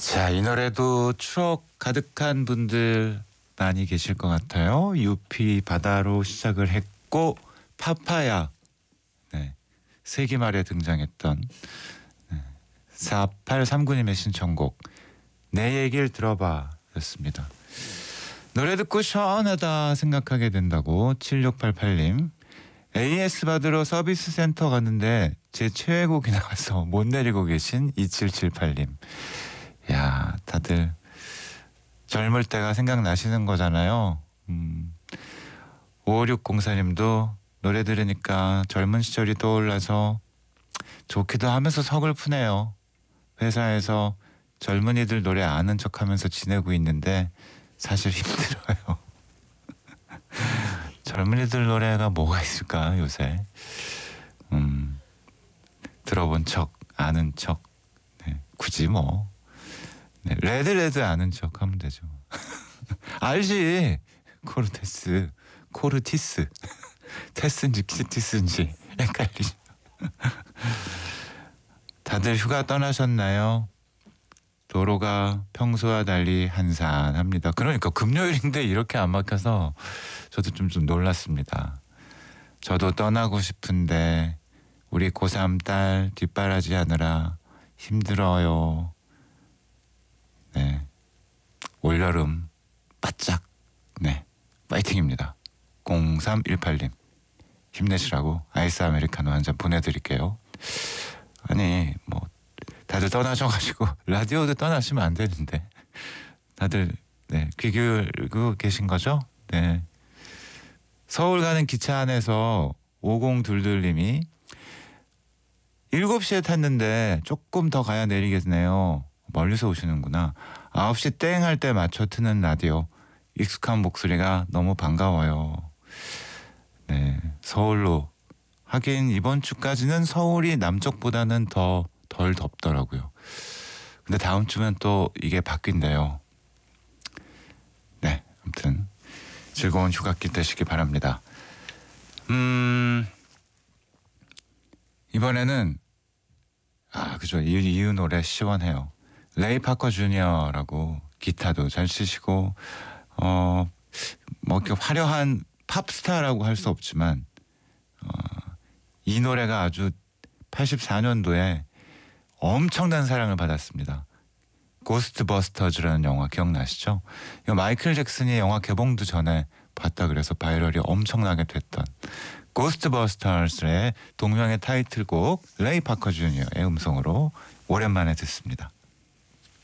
자, 이 노래도 추억 가득한 분들 많이 계실 것 같아요. 유피 바다로 시작을 했고 파파야, 네, 세기말에 등장했던 4839님의 신청곡 내 얘기를 들어봐 였습니다. 노래 듣고 시원하다 생각하게 된다고 7688님. AS 받으러 서비스 센터 갔는데 제 최애곡이 나와서 못 내리고 계신 2778님. 야, 다들 젊을 때가 생각나시는 거잖아요. 5604님도 노래 들으니까 젊은 시절이 떠올라서 좋기도 하면서 서글프네요. 회사에서 젊은이들 노래 아는 척하면서 지내고 있는데 사실 힘들어요. 젊은이들 노래가 뭐가 있을까 요새. 들어본 척, 아는 척. 네, 굳이 뭐 네, 레드 아는 척 하면 되죠. 알지. 코르테스, 코르티스. 테스인지 키티스인지 헷갈리죠. 다들 휴가 떠나셨나요? 도로가 평소와 달리 한산합니다. 그러니까 금요일인데 이렇게 안 막혀서 저도 좀 놀랐습니다. 저도 떠나고 싶은데 우리 고3 딸 뒷바라지 하느라 힘들어요. 네, 올여름 바짝 네 파이팅입니다. 0318님 힘내시라고 아이스 아메리카노 한 잔 보내드릴게요. 아니 뭐 다들 떠나셔가지고 라디오도 떠나시면 안 되는데 다들 네, 귀 기울이고 계신 거죠? 네. 서울 가는 기차 안에서 5022님이 7시에 탔는데 조금 더 가야 내리겠네요. 멀리서 오시는구나. 9시 땡 할 때 맞춰 트는 라디오. 익숙한 목소리가 너무 반가워요. 네, 서울로. 하긴 이번 주까지는 서울이 남쪽보다는 더 덜 덥더라고요. 근데 다음 주면 또 이게 바뀐대요. 네, 아무튼 즐거운 휴가길 되시기 바랍니다. 이번에는 그죠. 이 노래 시원해요. 레이 파커 주니어라고 기타도 잘 치시고 뭐 이렇게 화려한 팝스타라고 할 수 없지만 이 노래가 아주 84년도에 엄청난 사랑을 받았습니다. 고스트버스터즈라는 영화 기억나시죠? 이거 마이클 잭슨이 영화 개봉도 전에 봤다 그래서 바이럴이 엄청나게 됐던 고스트버스터즈의 동명의 타이틀곡 레이 파커 주니어의 음성으로 오랜만에 듣습니다.